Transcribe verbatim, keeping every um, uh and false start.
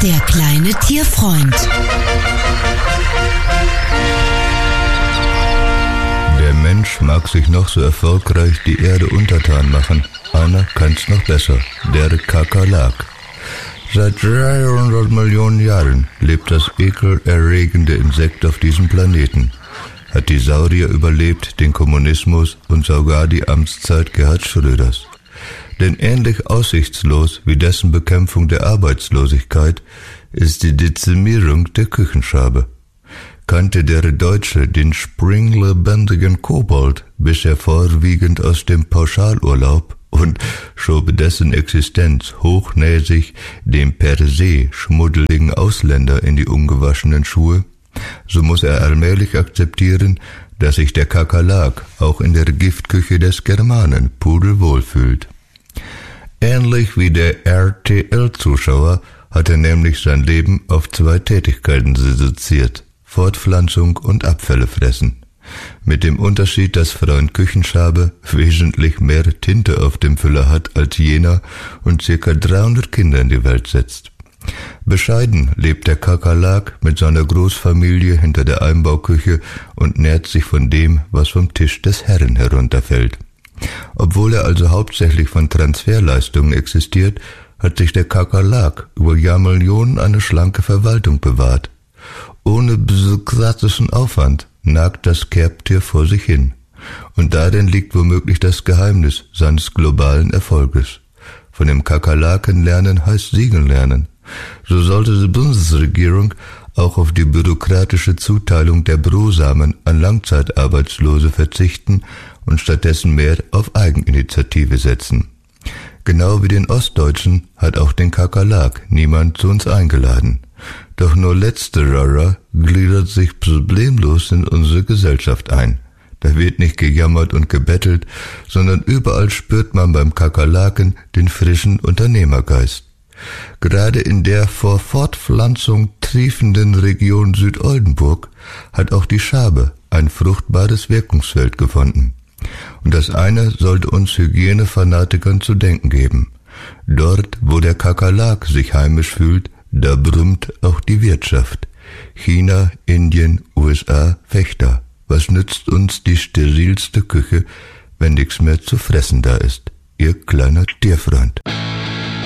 Der kleine Tierfreund. Der Mensch mag sich noch so erfolgreich die Erde untertan machen. Einer kann's noch besser, der Kakerlak. Seit dreihundert Millionen Jahren lebt das ekelerregende Insekt auf diesem Planeten. Hat die Saurier überlebt, den Kommunismus und sogar die Amtszeit Gerhard Schröders. Denn ähnlich aussichtslos wie dessen Bekämpfung der Arbeitslosigkeit ist die Dezimierung der Küchenschabe. Kannte der Deutsche den springlebendigen Kobold bisher vorwiegend aus dem Pauschalurlaub und schob dessen Existenz hochnäsig dem per se schmuddeligen Ausländer in die ungewaschenen Schuhe, so muss er allmählich akzeptieren, dass sich der Kakerlak auch in der Giftküche des Germanen pudelwohl fühlt. Ähnlich wie der R T L-Zuschauer hat er nämlich sein Leben auf zwei Tätigkeiten reduziert: Fortpflanzung und Abfälle fressen. Mit dem Unterschied, dass Freund Küchenschabe wesentlich mehr Tinte auf dem Füller hat als jener und circa dreihundert Kinder in die Welt setzt. Bescheiden lebt der Kakerlak mit seiner Großfamilie hinter der Einbauküche und nährt sich von dem, was vom Tisch des Herren herunterfällt. Obwohl er also hauptsächlich von Transferleistungen existiert, hat sich der Kakerlak über Jahrmillionen eine schlanke Verwaltung bewahrt. Ohne bürokratischen Aufwand nagt das Kerbtier vor sich hin. Und darin liegt womöglich das Geheimnis seines globalen Erfolges. Von dem Kakerlaken lernen heißt siegen lernen. So sollte die Bundesregierung auch auf die bürokratische Zuteilung der Brosamen an Langzeitarbeitslose verzichten und stattdessen mehr auf Eigeninitiative setzen. Genau wie den Ostdeutschen hat auch den Kakerlak niemand zu uns eingeladen. Doch nur letzterer gliedert sich problemlos in unsere Gesellschaft ein. Da wird nicht gejammert und gebettelt, sondern überall spürt man beim Kakerlaken den frischen Unternehmergeist. Gerade in der vor Fortpflanzung triefenden Region Südoldenburg hat auch die Schabe ein fruchtbares Wirkungsfeld gefunden. Und das eine sollte uns Hygienefanatikern zu denken geben. Dort, wo der Kakerlak sich heimisch fühlt, da brummt auch die Wirtschaft. China, Indien, U S A, Fechter. Was nützt uns die sterilste Küche, wenn nichts mehr zu fressen da ist? Ihr kleiner Tierfreund.